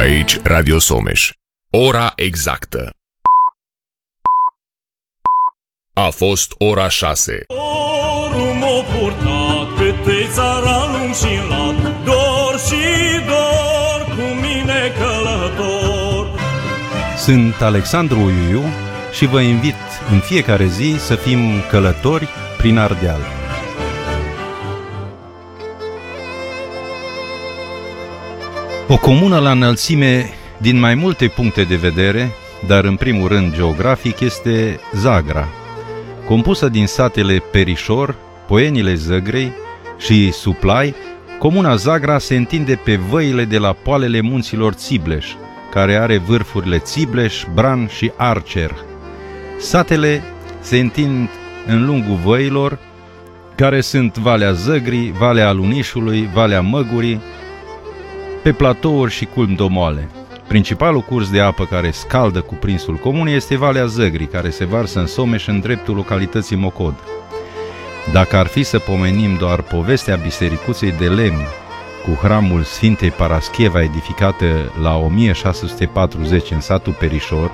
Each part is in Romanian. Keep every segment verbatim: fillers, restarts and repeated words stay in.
Aici Radio Someș. Ora exactă. A fost ora șase. Dorul m-a purtat pe țara lung și lat, dor și dor cu mine călător. Sunt Alexandru Uiu și vă invit în fiecare zi să fim călători prin Ardeal. O comună la înălțime din mai multe puncte de vedere, dar în primul rând geografic, este Zagra. Compusă din satele Perișor, Poienile Zăgrei și Suplai, comuna Zagra se întinde pe văile de la poalele munților Țibleș, care are vârfurile Țibleș, Bran și Arcer. Satele se întind în lungul văilor, care sunt Valea Zăgrii, Valea Alunișului, Valea Măgurii, pe platouri și culmi domoale. Principalul curs de apă care scaldă cuprinsul comunei este Valea Zăgrii, care se varsă în Someș în dreptul localității Mocod. Dacă ar fi să pomenim doar povestea bisericuței de lemn cu hramul Sfintei Parascheva, edificată la o mie șase sute patruzeci în satul Perișor,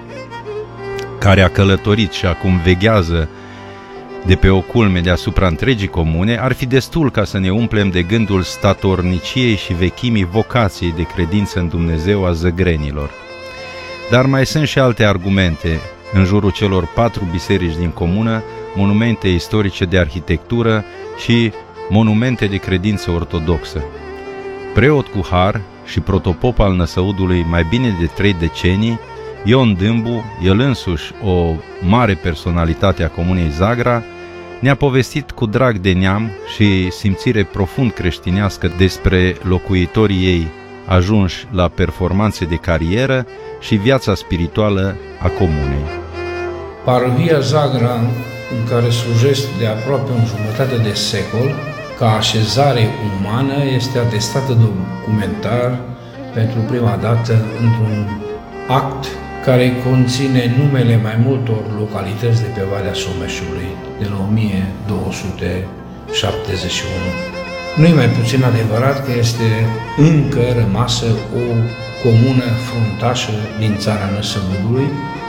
care a călătorit și acum veghează de pe o culme deasupra întregii comune, ar fi destul ca să ne umplem de gândul statorniciei și vechimii vocației de credință în Dumnezeu a zăgrenilor. Dar mai sunt și alte argumente în jurul celor patru biserici din comună, monumente istorice de arhitectură și monumente de credință ortodoxă. Preot cu har și protopop al Năsăudului mai bine de trei decenii, Ion Dâmbu, el însuși o mare personalitate a comunei Zagra, ne-a povestit cu drag de neam și simțire profund creștinească despre locuitorii ei ajunși la performanțe de carieră și viața spirituală a comunei. Parohia Zagra, în care slujesc de aproape o jumătate de secol, ca așezare umană, este atestată documentar pentru prima dată într-un act care conține numele mai multor localități de pe Valea Someșului, de la o mie două sute șaptezeci și unu. Nu e mai puțin adevărat că este încă rămasă o comună fruntașă din țara Năsăudului,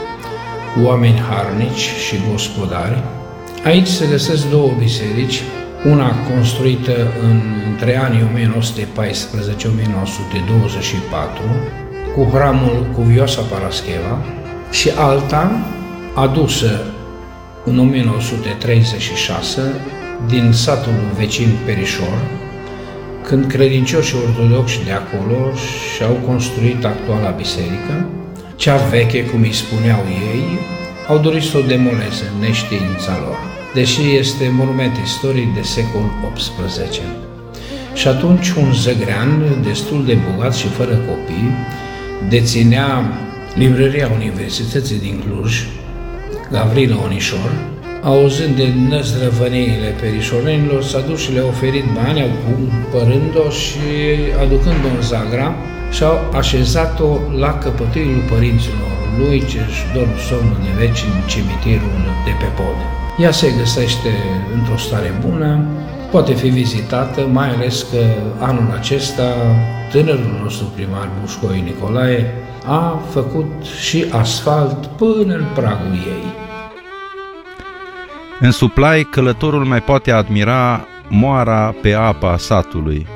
cu oameni harnici și gospodari. Aici se găsesc două biserici, una construită în, între anii o mie nouă sute paisprezece - o mie nouă sute douăzeci și patru, cu hramul Cuvioasa Parascheva, și alta adusă în o mie nouă sute treizeci și șase din satul vecin Perișor, când credincioșii ortodoxi de acolo și-au construit actuala biserică. Cea veche, cum îi spuneau ei, au dorit să o demoleze în neștiința lor, deși este monument istoric de secol optsprezece. Și atunci un zăgrean destul de bogat și fără copii deținea librăria Universității din Cluj, Gavrila Onișor. Auzind de năzdrăvăniile perișorenilor, s-a dus și le-a oferit bani, au cumpărând-o și aducând-o în Zagra, și-au așezat-o la căpătâiul părinților lui, ce-și dorm somnul de veci în cimitirul de pe pod. Ea se găsește într-o stare bună, poate fi vizitată, mai ales că anul acesta tânărul nostru primar Bușcoi Nicolae a făcut și asfalt până în pragul ei. În Suplai, călătorul mai poate admira moara pe apa satului,